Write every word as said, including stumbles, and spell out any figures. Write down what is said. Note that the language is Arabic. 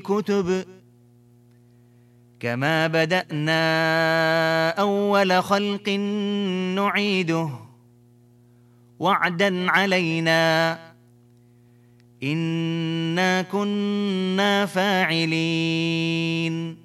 كتب كما بدأنا أول خلق نعيده وعدا علينا إنا كنا فاعلين